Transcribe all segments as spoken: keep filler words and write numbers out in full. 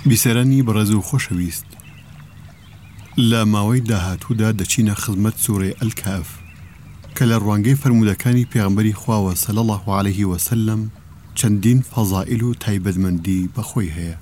بیسەرانی بەڕێز و خۆشەویست، لە ماوەی داهاتوودا دەچینە خزمەت سوورەی ئەلکاف کە لە ڕوانگەی فەرمودەکانی پێغەمبەری خواوە صلی الله علیه وسلم چەندین فەزائیل و تایبەتمەندی بەخۆی هەیە.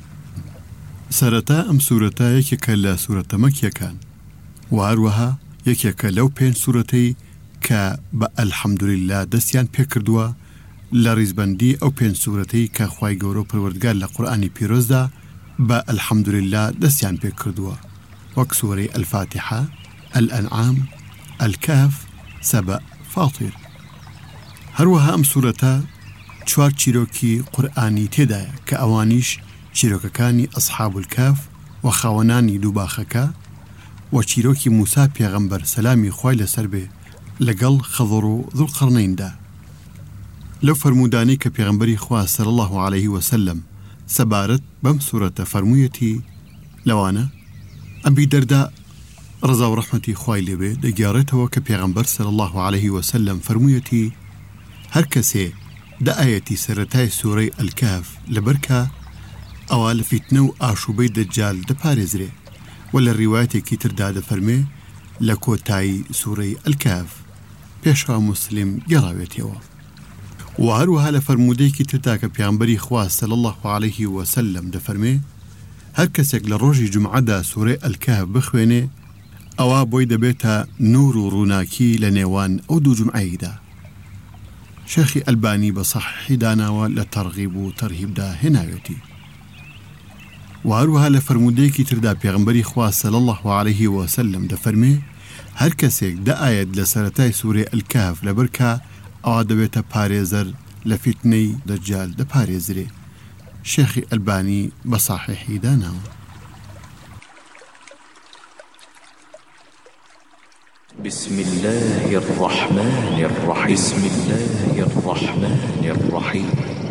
سەرەتا ئەم سوورەتە یەکێکە لە سوورەتە مەکیەکان و هەروەها یەکێکە لەو پێنج سوورەتەی کە بە ئەلحەمدولله دەستیان پێکردووە لە ڕیزبەندی ئەو پێنج سوورەتەی کە خوای گەورە و پەروەردگار لە قورئانی پیرۆزدا بە ئەلحەمدولله دەستیان پێکردووە، وەک سوورەی ئەلفاتحە، ئەلئەنعام، ئەلکاف، سەبە، فاتیر. هەروەها ئەم سوورەتە چوار چیرۆکی قورئانی تێدایە کە ئەوانیش چیرۆکەکانی ئەصحاب الکاف و خاوەنانی دووباخەکە و چیرۆکی موسا پێغەمبەر سەلامی خوای لەسەر بێ لەگەڵ خەضر و ذوالقەرنەیندا. لەو فەرمودانەی کە پێغەمبەری خوا صلی الله علیه وسلم سەبارەت بەم سوورەتە فەرموویەتی لەوانە ئەمبی دەردا ڕزا و ڕەحمەتی خوای لێبێ دەگێڕێتەوە کە پێغەمبەر صلی الله علیه وسلم فەرموویەتی هەر کەسێ دە ئاەتی سەرەتای سوورەی ئەلکاف لەبەرکە ئەوە لە فیتنە و ئاشوبەی دەجال دەپارێزرێ، و لە ڕیوایەتێکی تردا دەفەرمێ لە کۆتایی سوورەی ئەلکاف پێشوا موسلم گەڕاوێتەوە. و هەروەها لە فەرمودەیەکی تردا کە پێغەمبەری خوا صلی الله علیه وسلم دەفەرمێ هەر کەسێک لە ڕۆژی جومعەدا سوورەی ئەلکاف بخوێنێ ئەوە بۆی دەبێتە نور و ڕووناکی لە نێوان ئەو دوو جومعەیەدا. شێخی ئەلبانی بە سەحیحی داناوە لە تەرغیب و تەرهیبدا هێناوێتی. و هەروەها لە فەرمودەیەکی تردا پێغەمبەری خوا صلی الله علیه وسلم دەفەرمێ هەر کەسێک دە ئاەت لە سەرەتای سوورەی ئەلکاف لەبەرکە ئەوە دەبێتە پارێزەر لە فیتنەی دەجال دەپارێزرێ. شێخی ئەلبانی بە سەحیحی داناوە. بسم الله الرحمن الرحيم بسم الله الرحمن الرحيم